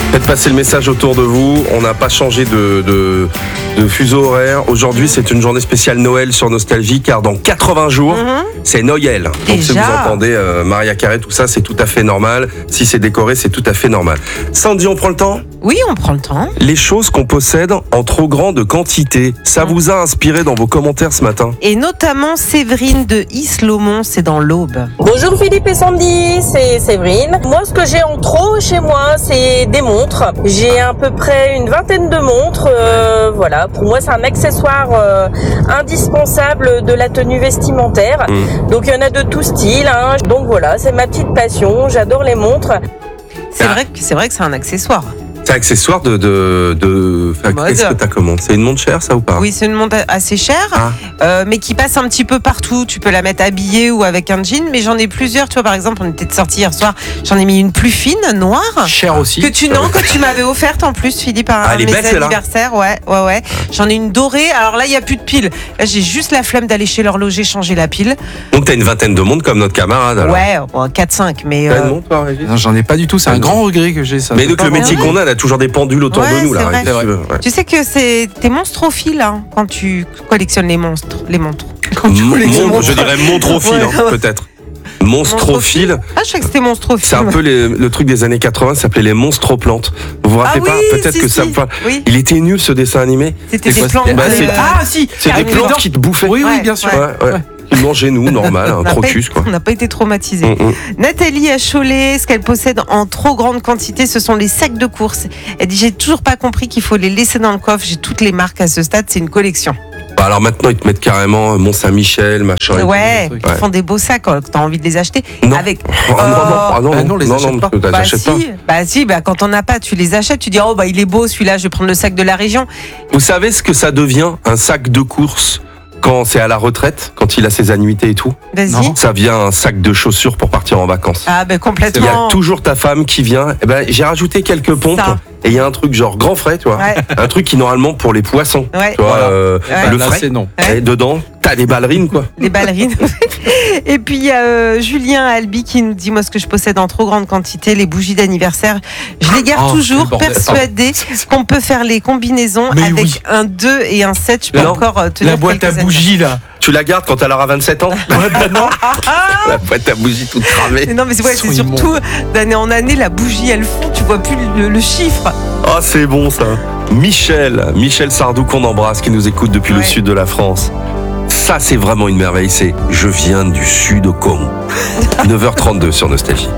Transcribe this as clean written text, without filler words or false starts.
Faites passer le message autour de vous. On n'a pas changé de fuseau horaire. Aujourd'hui, c'est une journée spéciale Noël sur Nostalgie, car dans 80 jours, c'est Noël. Donc si vous entendez Maria Carré, tout ça, c'est tout à fait normal. Si c'est décoré, c'est tout à fait normal. Sandy, on prend le temps ? Oui, on prend le temps. Les choses qu'on possède en trop grande quantité, ça vous a inspiré dans vos commentaires ce matin ? Et notamment Séverine de Isle-Lomont, c'est dans l'Aube. Bonjour Philippe et Sandy, c'est Séverine. Moi, ce que j'ai en trop chez moi, c'est des montres. J'ai à peu près une vingtaine de montres. Voilà, pour moi, c'est un accessoire indispensable de la tenue vestimentaire. Donc, il y en a de tout style. Donc voilà, c'est ma petite passion. J'adore les montres. C'est vrai que c'est un accessoire. C'est accessoire Qu'est-ce que t'as commandé ? C'est une montre chère, ça, ou pas ? Oui, c'est une montre assez chère, mais qui passe un petit peu partout. Tu peux la mettre habillée ou avec un jean, mais j'en ai plusieurs. Tu vois, par exemple, on était sortis hier soir. J'en ai mis une plus fine, noire. Chère aussi. Que tu m'avais offerte en plus, Philippe, à elle est mes belle, celle-là. anniversaires. Ouais. J'en ai une dorée. Alors là, il n'y a plus de pile. Là, j'ai juste la flemme d'aller chez l'horloger changer la pile. Donc t'as une vingtaine de montres comme notre camarade, alors. Ouais, 4-5, mais... T'as une montre, toi, Régis ? Non, j'en ai pas du tout. C'est un grand regret que j'ai ça. Mais donc le métier qu'on a toujours des pendules autour de nous, là. c'est vrai. Régis, tu veux, ouais. Tu sais que t'es monstrophile quand tu collectionnes les montres. Je dirais montrophile, peut-être. Monstrophile. Ah, je sais que c'était monstrophile. C'est un peu le truc des années 80, ça s'appelait les monstroplantes. Vous vous rappelez pas ? Peut-être que ça me parle. Oui. Il était nul, ce dessin animé. C'était des quoi, plantes. Si. C'est des plantes qui te bouffaient. Oui, bien sûr. Ouais. Ils mangeaient nous, normal, un crocus, quoi. On n'a pas été traumatisés. Nathalie à Cholet, ce qu'elle possède en trop grande quantité, ce sont les sacs de course. Elle dit, j'ai toujours pas compris qu'il faut les laisser dans le coffre. J'ai toutes les marques à ce stade, c'est une collection. Alors maintenant, ils te mettent carrément Mont-Saint-Michel, machin. Ouais, ils font des beaux sacs quand t'as envie de les acheter. Non. Avec... non, les achète pas. Quand on n'a pas, tu les achètes, tu dis, il est beau celui-là, je vais prendre le sac de la région. Vous savez ce que ça devient, un sac de course, quand c'est à la retraite, quand il a ses annuités et tout? Vas-y. Ça vient un sac de chaussures pour partir en vacances. Ah complètement. Il y a toujours ta femme qui vient. J'ai rajouté quelques pompes. Ça. Et il y a un truc genre grand frais, tu vois. Ouais. Un truc qui normalement pour les poissons. Ouais. Tu vois, le Là, frais. c'est non. Et dedans, t'as des ballerines, quoi. Les ballerines. Et puis il y a Julien Albi qui nous dit, moi ce que je possède en trop grande quantité, les bougies d'anniversaire, je les garde toujours, le bordel. persuadée qu'on peut faire les combinaisons Mais avec oui. un 2 et un 7. Je peux Non. encore tenir La boîte à quelques bougies, là. Tu la gardes quand elle aura 27 ans. Non. La boîte à bougies toute cramée. Mais non, mais c'est Ils sont surtout d'année en année, la bougie elle fond, tu vois plus le chiffre. Ah, c'est bon ça. Michel Sardou qu'on embrasse, qui nous écoute depuis le sud de la France. Ça, c'est vraiment une merveille. C'est Je viens du sud au Congo. 9h32 sur Nostalgie.